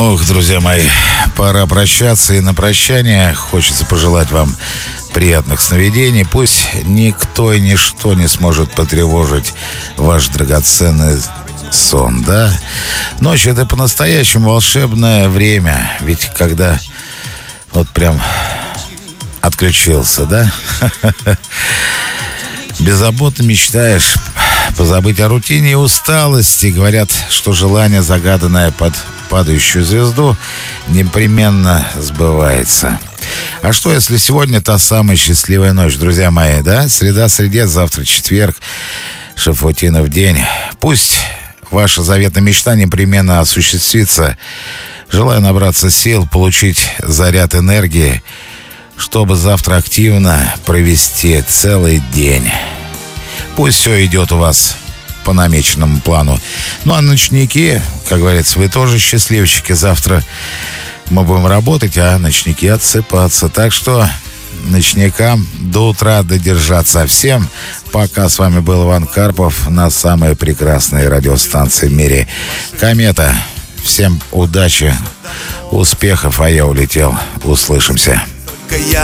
Ох, друзья мои, пора прощаться. И на прощание хочется пожелать вам приятных сновидений. Пусть никто и ничто не сможет потревожить ваш драгоценный сон, да? Ночь — это по-настоящему волшебное время. Ведь когда вот прям отключился, да? Беззаботно мечтаешь позабыть о рутине и усталости. Говорят, что желание, загаданное под падающую звезду, непременно сбывается. А что, если сегодня та самая счастливая ночь, друзья мои, да? Среда, средец, завтра четверг, Шафутинов день. Пусть ваша заветная мечта непременно осуществится. Желаю набраться сил, получить заряд энергии, чтобы завтра активно провести целый день. Пусть все идет у вас по намеченному плану. Ну а ночники, как говорится, вы тоже счастливчики. Завтра мы будем работать, а ночники отсыпаться. Так что ночникам до утра додержаться. Всем пока. С вами был Иван Карпов на самой прекрасной радиостанции в мире «Комета». Всем удачи, успехов, а я улетел. Услышимся.